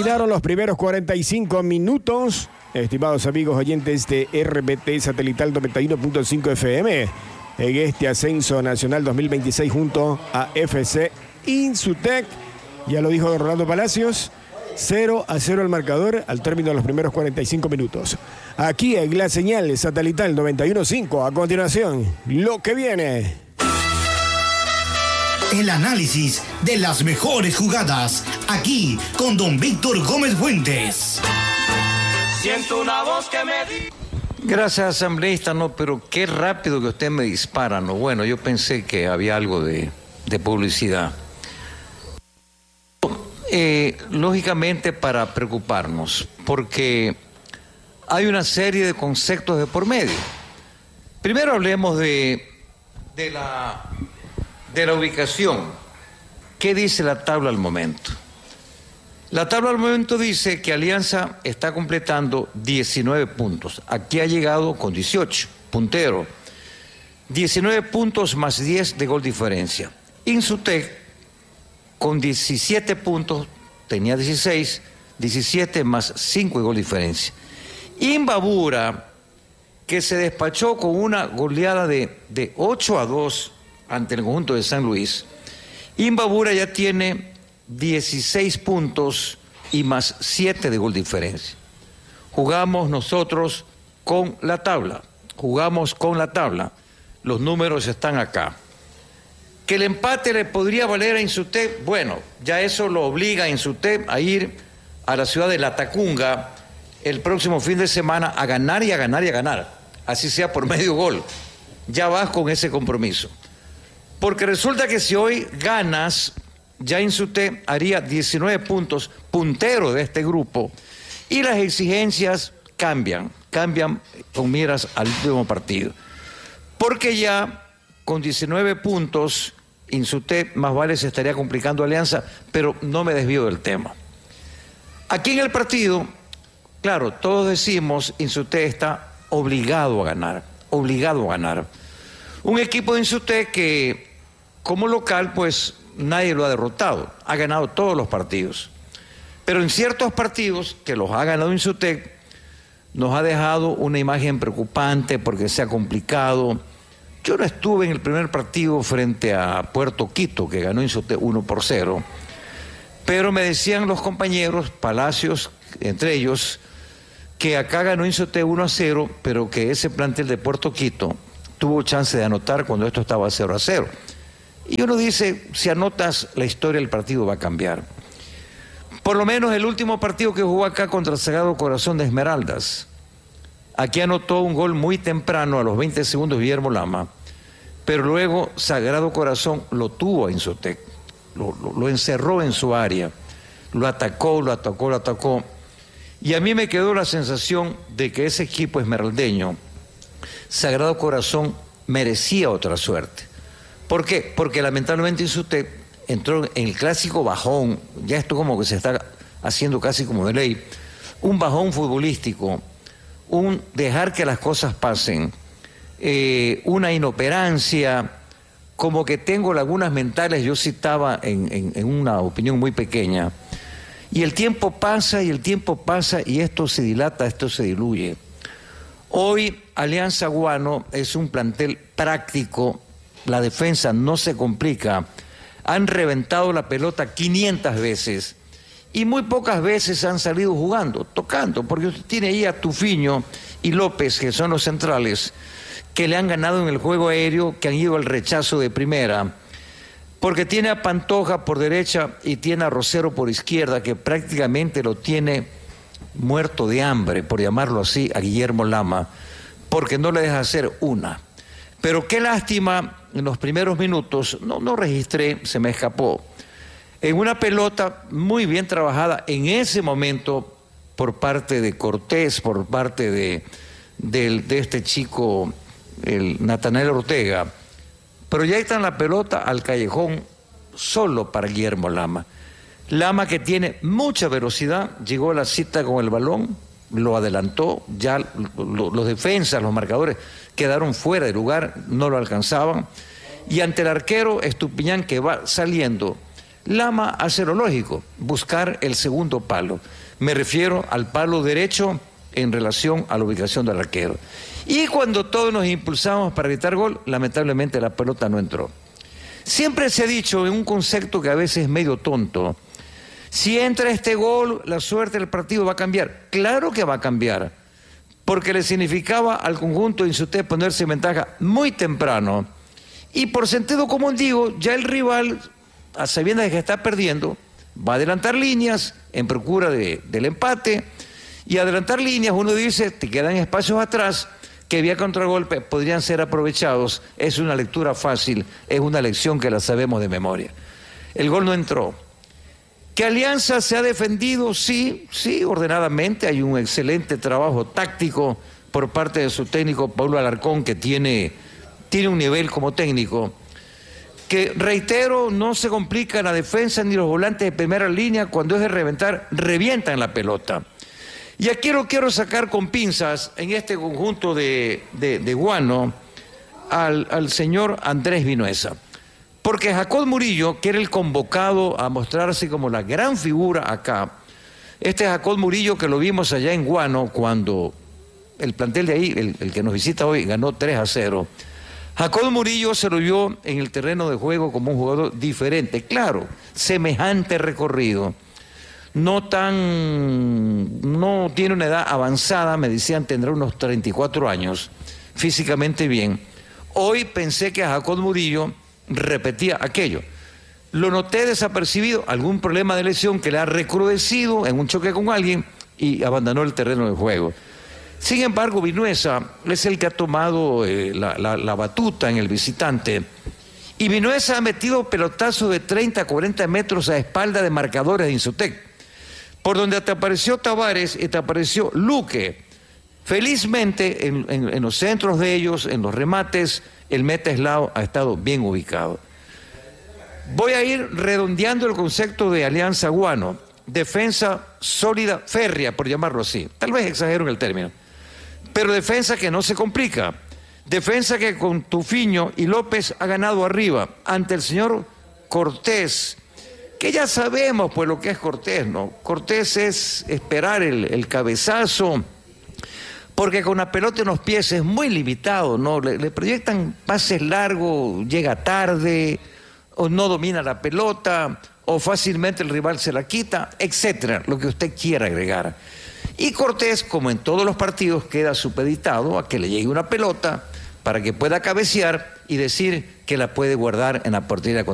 Terminaron los primeros 45 minutos. Estimados amigos oyentes de RBT Satelital 91.5 FM, en este ascenso nacional 2026 junto a FC Insutec. Ya lo dijo don Rolando Palacios, 0-0 el marcador al término de los primeros 45 minutos. Aquí en la señal satelital 91.5. A continuación, lo que viene. El análisis de las mejores jugadas, aquí con don Víctor Gómez Fuentes. Siento una voz que me dice... Gracias, asambleísta, no, pero qué rápido que usted me dispara, ¿no? Bueno, yo pensé que había algo de publicidad. Lógicamente para preocuparnos, porque hay una serie de conceptos de por medio. Primero hablemos de la ubicación. ¿Qué dice la tabla al momento? La tabla al momento dice que Alianza está completando 19 puntos. Aquí ha llegado con 18, puntero. 19 puntos más 10 de gol diferencia. Insutec con 17 puntos, tenía 16, 17 más 5 de gol diferencia. Imbabura, que se despachó con una goleada de 8-2 ante el conjunto de San Luis. Imbabura ya tiene 16 puntos y más 7 de gol diferencia. Jugamos nosotros con la tabla, los números están acá. Que el empate le podría valer a Insutec, bueno, ya eso lo obliga a Insutec a ir a la ciudad de Latacunga el próximo fin de semana a ganar y a ganar y a ganar, así sea por medio gol. Ya vas con ese compromiso. Porque resulta que si hoy ganas, ya Insutec haría 19 puntos, puntero de este grupo, y las exigencias cambian con miras al último partido. Porque ya con 19 puntos, Insutec más vale se estaría complicando Alianza, pero no me desvío del tema. Aquí en el partido, claro, todos decimos, Insutec está obligado a ganar. Un equipo de Insutec que, como local, pues nadie lo ha derrotado, ha ganado todos los partidos. Pero en ciertos partidos que los ha ganado Insutec, nos ha dejado una imagen preocupante porque se ha complicado. Yo no estuve en el primer partido frente a Puerto Quito, que ganó Insutec 1-0, pero me decían los compañeros, Palacios, entre ellos, que acá ganó Insutec 1-0, pero que ese plantel de Puerto Quito tuvo chance de anotar cuando esto estaba 0-0. Y uno dice, si anotas, la historia del partido va a cambiar. Por lo menos el último partido que jugó acá contra el Sagrado Corazón de Esmeraldas, aquí anotó un gol muy temprano, a los 20 segundos, Guillermo Lama, pero luego Sagrado Corazón lo tuvo a Insutec, lo encerró en su área, lo atacó, y a mí me quedó la sensación de que ese equipo esmeraldeño, Sagrado Corazón, merecía otra suerte. ¿Por qué? Porque lamentablemente Insutec entró en el clásico bajón, ya esto como que se está haciendo casi como de ley, un bajón futbolístico, un dejar que las cosas pasen, una inoperancia, como que tengo lagunas mentales, yo citaba en una opinión muy pequeña, y el tiempo pasa y esto se dilata, esto se diluye. Hoy Alianza Guano es un plantel práctico, la defensa no se complica, han reventado la pelota 500 veces, y muy pocas veces han salido jugando, tocando, porque usted tiene ahí a Tufiño y López, que son los centrales, que le han ganado en el juego aéreo, que han ido al rechazo de primera, porque tiene a Pantoja por derecha y tiene a Rosero por izquierda, que prácticamente lo tiene muerto de hambre, por llamarlo así, a Guillermo Lama, porque no le deja hacer una. Pero qué lástima, en los primeros minutos, no registré, se me escapó, en una pelota muy bien trabajada en ese momento por parte de Cortés, por parte de este chico, el Natanael Ortega, proyectan la pelota al callejón solo para Guillermo Lama. Lama, que tiene mucha velocidad, llegó a la cita con el balón, lo adelantó, ya los defensas, los marcadores quedaron fuera de lugar, no lo alcanzaban, y ante el arquero Estupiñán, que va saliendo Lama hace lo lógico, buscar el segundo palo. Me refiero al palo derecho en relación a la ubicación del arquero. Y cuando todos nos impulsamos para gritar gol, lamentablemente la pelota no entró. Siempre se ha dicho en un concepto que a veces es medio tonto, si entra este gol, la suerte del partido va a cambiar. Claro que va a cambiar, porque le significaba al conjunto de Insutec ponerse en ventaja muy temprano. Y por sentido común digo, ya el rival, a sabiendas de que está perdiendo, va a adelantar líneas en procura del empate, y adelantar líneas, uno dice, te quedan espacios atrás que vía contragolpe podrían ser aprovechados. Es una lectura fácil, es una lección que la sabemos de memoria. El gol no entró. ¿Que Alianza se ha defendido? Sí, ordenadamente. Hay un excelente trabajo táctico por parte de su técnico Paulo Alarcón, que tiene un nivel como técnico, que, reitero, no se complica la defensa ni los volantes de primera línea. Cuando es de reventar, revientan la pelota. Y aquí lo quiero sacar con pinzas en este conjunto de Guano al señor Andrés Vinuesa. Porque Jacob Murillo, que era el convocado a mostrarse como la gran figura acá, este Jacob Murillo que lo vimos allá en Guano cuando el plantel de ahí, el que nos visita hoy, ganó 3-0. Jacob Murillo se lo vio en el terreno de juego como un jugador diferente. Claro, semejante recorrido. No tiene una edad avanzada, me decían tendrá unos 34 años, físicamente bien. Hoy pensé que a Jacob Murillo repetía aquello. Lo noté desapercibido, algún problema de lesión que le ha recrudecido en un choque con alguien y abandonó el terreno de juego. Sin embargo, Vinuesa es el que ha tomado la batuta en el visitante. Y Vinuesa ha metido pelotazos de 30 a 40 metros a espalda de marcadores de Insutec, por donde te apareció Tavares y te apareció Luque. Felizmente, en los centros de ellos, en los remates, el meta eslavo ha estado bien ubicado. Voy a ir redondeando el concepto de Alianza Guano. Defensa sólida, férrea, por llamarlo así. Tal vez exagero en el término. Pero defensa que no se complica. Defensa que con Tufiño y López ha ganado arriba ante el señor Cortés, que ya sabemos pues lo que es Cortés, ¿no? Cortés es esperar el cabezazo, porque con la pelota en los pies es muy limitado, ¿no? Le proyectan pases largos, llega tarde, o no domina la pelota, o fácilmente el rival se la quita, etcétera, lo que usted quiera agregar. Y Cortés, como en todos los partidos, queda supeditado a que le llegue una pelota para que pueda cabecear y decir que la puede guardar en la portería contraria.